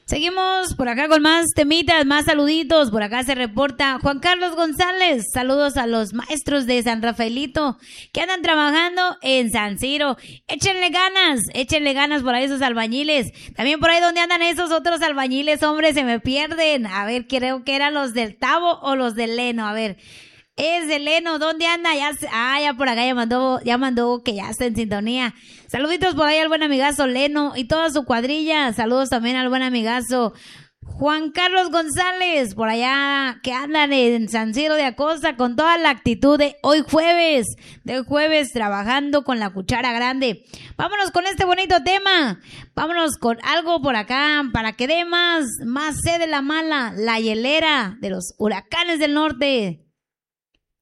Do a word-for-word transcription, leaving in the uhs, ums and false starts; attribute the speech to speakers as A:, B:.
A: Seguimos por acá con más temitas, más saluditos. Por acá se reporta Juan Carlos González. Saludos a los maestros de San Rafaelito que andan trabajando en San Ciro. Échenle ganas, échenle ganas por ahí esos albañiles. También por ahí donde andan esos otros albañiles, hombre, se me pierden. A ver, creo que eran los del Tabo o los del Leno. A ver, es de Leno, ¿dónde anda? Ya, ah, ya por acá ya mandó, ya mandó que ya está en sintonía. Saluditos por ahí al buen amigazo Leno y toda su cuadrilla. Saludos también al buen amigazo Juan Carlos González, por allá que andan en San Ciro de Acosta con toda la actitud de hoy jueves, de hoy jueves trabajando con la cuchara grande. Vámonos con este bonito tema, vámonos con algo por acá para que dé más, más sed de la mala, la hielera de los huracanes del norte.